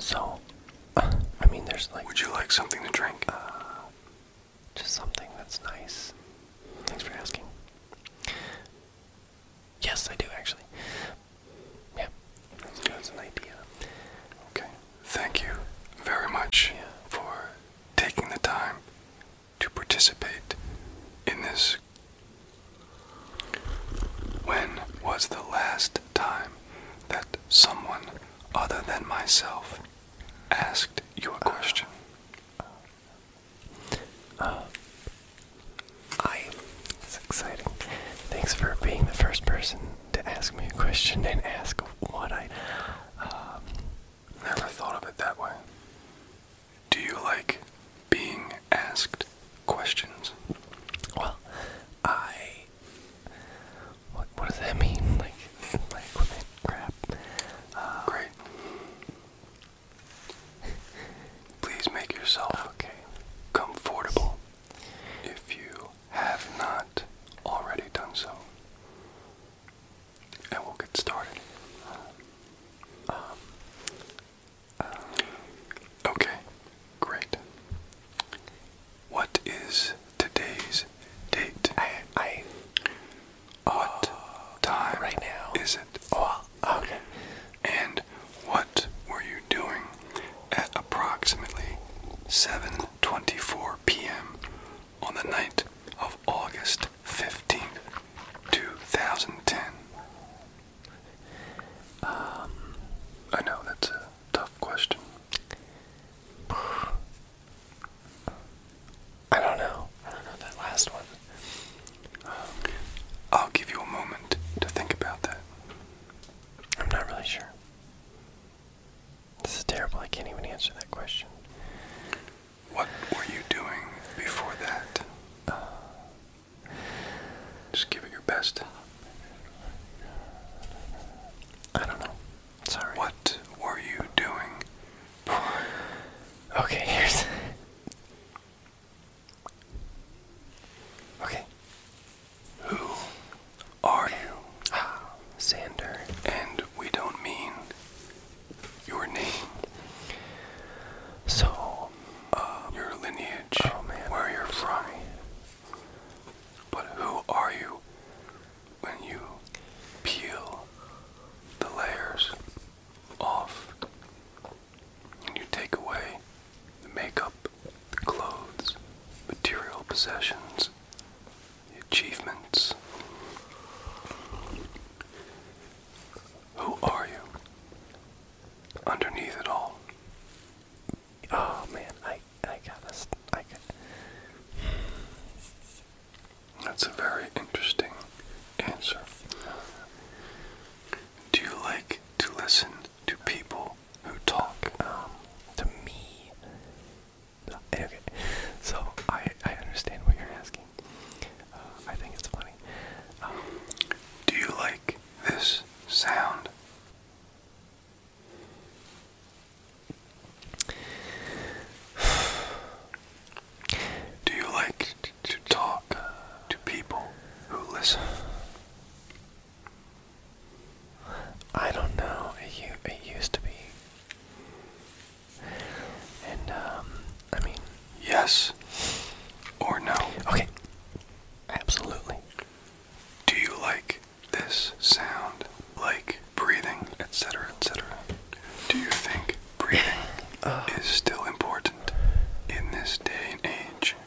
So, I mean, there's like... Would you like something to drink? Just something that's nice. Thanks for asking. Yes, I do, actually. Yeah, that's an idea. Okay. Thank you very much for taking the time to participate in this. When was the last time that someone other than myself asked you a question? It's exciting. Thanks for being the first person to ask me a question and ask what I... Never thought of it that way. Do you like being asked questions? Well, what does that mean? Like my equipment crap. Great. Please make yourself comfortable if you have not already done so. And we'll get started. Okay, great. What is today's date? What time right now is it? Oh, okay. And what were you doing at approximately 7:24 p.m. on the night of August 15th, 2010? I know that's a tough question. I don't know that last one. I'll give you a moment to think about that. I'm not really sure. This is terrible. I can't even answer that question. What were you doing before that? Just give it your best. I don't know. Sorry. What were you doing? Okay, here's... Okay. Who are you? Sander. And we don't mean your name, So, your lineage, oh man, where you're from. But who are you when you peel the layers off and you take away the makeup, the clothes, material possessions, the achievements? Who are you underneath it all? oh man, I got this. That's a very interesting answer. Do you like to listen to people who talk? To me. Okay, so I understand what you're asking. I think it's funny. Do you like this sound? Do you like to talk to people who listen? I don't know. It used to be. And, I mean... Yes or no? Okay. Absolutely. Do you like this sound? Like breathing, etc., etc.? Do you think breathing is still important in this day and age?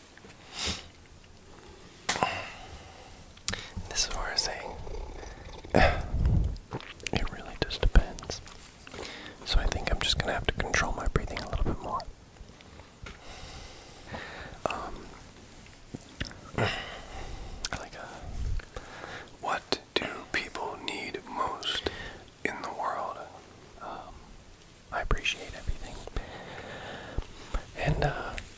This is where I'm saying... It really just depends. So I think I'm just gonna have to control my breathing a little bit more. Like What do people need most in the world? I appreciate everything. And,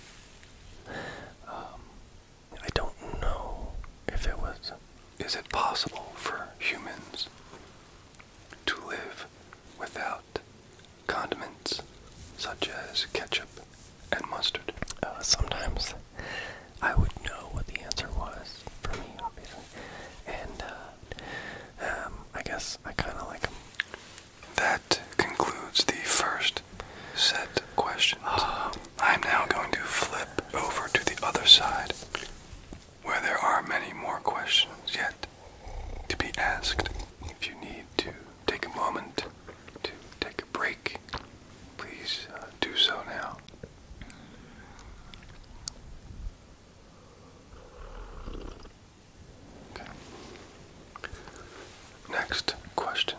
I don't know if it was... Is it possible for humans to live without condiments such as ketchup and mustard? Sometimes I would know what the answer was for me, obviously. And, I guess I kind of like them. That concludes the first side, where there are many more questions yet to be asked. If you need to take a moment to take a break, please do so now. Okay. Next question.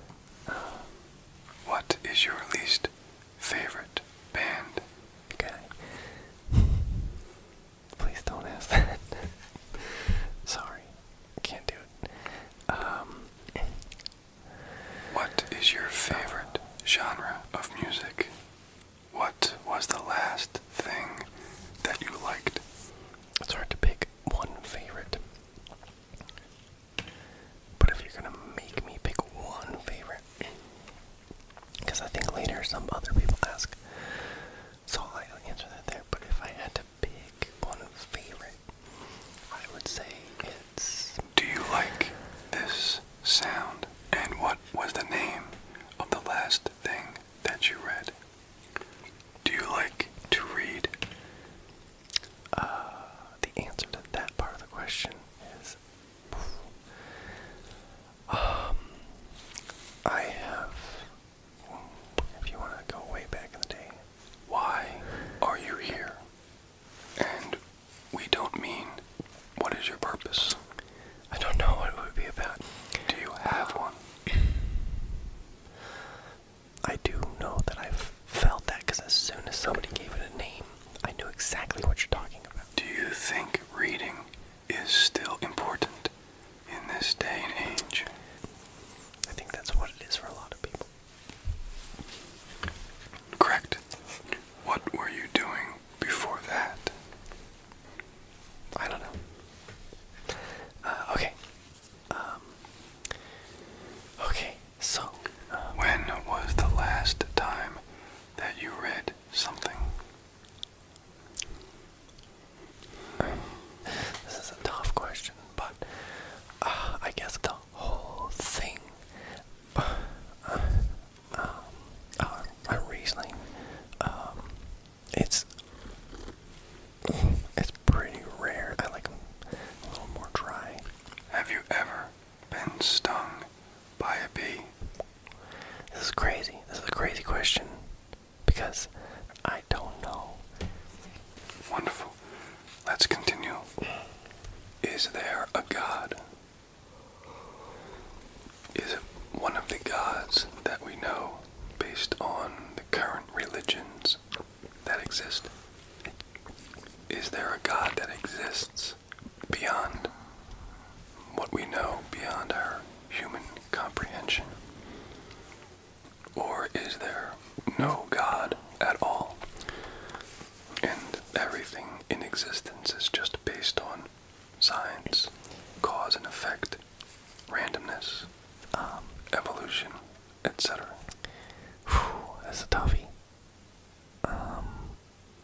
What is your least favorite band? Okay. Please don't ask that. Sorry. Can't do it. What is your favorite genre of music? What was the last thing that you liked? It's hard to pick one favorite. But if you're gonna make me pick one favorite, because I think later some other people ask, so I'll answer that there. But if I had to pick one favorite, I would say it's... Do you like this sound? And what was the name of the last thing that you read? Do you like to read? The answer to that part of the question is... I have... If you want to go way back in the day. Why are you here? And we don't mean what is your purpose. I don't know what it would be about. Do you have one? I do know that I've felt that because as soon as somebody gave it a name, I knew exactly what you're talking about. Do you think reading is still important in this day and age? I think that's what it is for a lot of people. Correct. What were you doing before that? I don't know. Okay. Okay, so... When was the last time that you read something? This is a tough question, but I guess the whole thing, my reasoning, it's pretty rare. I like them a little more dry. Have you ever been stung by a bee? This is crazy. This is a crazy question because I don't know. Wonderful. Let's continue. Is there a God? Is it one of the gods that we know based on the current religions that exist? Is there a God that exists beyond what we know, beyond our human comprehension? Or is there no God at all, and everything in existence